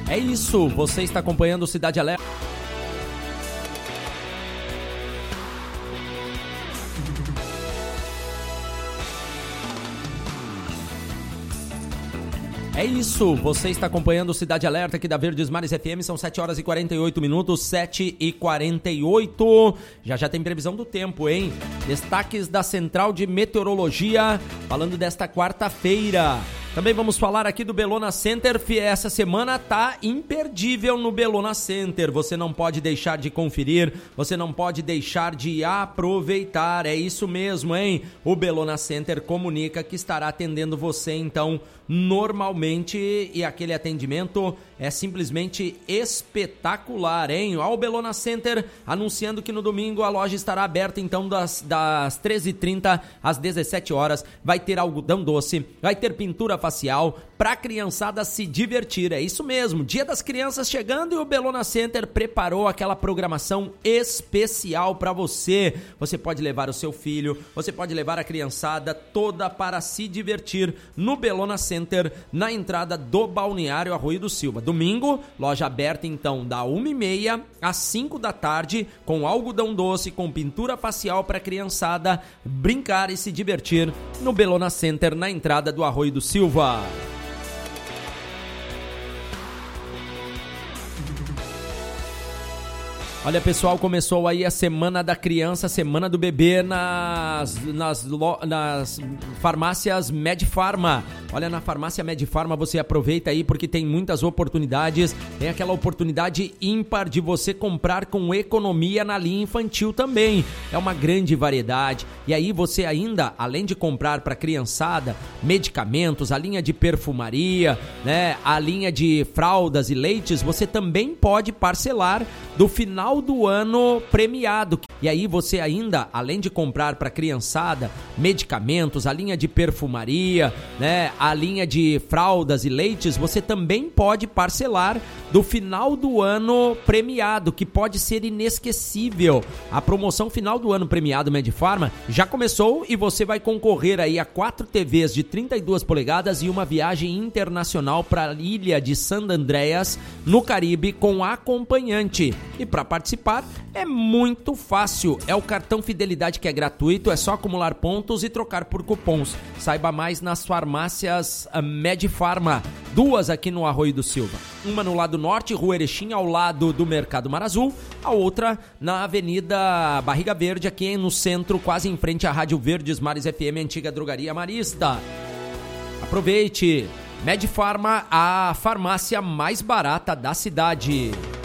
É isso, você está acompanhando o Cidade Alerta. É isso, você está acompanhando o Cidade Alerta aqui da Verdes Mares FM, são 7 horas e 48 minutos, 7 e 48. Já tem previsão do tempo, hein? Destaques da Central de Meteorologia, falando desta quarta-feira. Também vamos falar aqui do Bellona Center. Essa semana tá imperdível no Bellona Center. Você não pode deixar de conferir, você não pode deixar de aproveitar. É isso mesmo, hein? O Bellona Center comunica que estará atendendo você, então, normalmente, e aquele atendimento é simplesmente espetacular, hein? O Bellona Center anunciando que no domingo a loja estará aberta, então, das 13h30 às 17 horas. Vai ter algodão doce, vai ter pintura facial para a criançada se divertir. É isso mesmo, Dia das Crianças chegando e o Bellona Center preparou aquela programação especial para você. Você pode levar o seu filho, você pode levar a criançada toda para se divertir no Bellona Center, na entrada do Balneário Arroio do Silva. Domingo, loja aberta então da 1h30 às 5 da tarde, com algodão doce, com pintura facial para a criançada brincar e se divertir no Bellona Center, na entrada do Arroio do Silva. Olha, pessoal, começou aí a Semana da Criança, Semana do Bebê nas farmácias Medfarma. Olha, na farmácia Medfarma você aproveita aí porque tem muitas oportunidades. Tem aquela oportunidade ímpar de você comprar com economia na linha infantil também. É uma grande variedade. E aí você ainda, além de comprar para criançada, medicamentos, a linha de perfumaria, né, a linha de fraldas e leites, você também pode parcelar do final do ano premiado. E aí você ainda, além de comprar para criançada, medicamentos, a linha de perfumaria, né, a linha de fraldas e leites, você também pode parcelar do final do ano premiado, que pode ser inesquecível. A promoção final do ano premiado Medfarma já começou e você vai concorrer aí a 4 TVs de 32 polegadas e uma viagem internacional para a ilha de San Andreas, no Caribe, com acompanhante. E para participar é muito fácil, é o cartão Fidelidade que é gratuito, é só acumular pontos e trocar por cupons. Saiba mais nas farmácias Medfarma, 2 aqui no Arroio do Silva. Uma no lado norte, Rua Erechim, ao lado do Mercado Mar Azul, a outra na Avenida Barriga Verde, aqui no centro, quase em frente à Rádio Verdes Mares FM, antiga drogaria marista. Aproveite! Medfarma, a farmácia mais barata da cidade.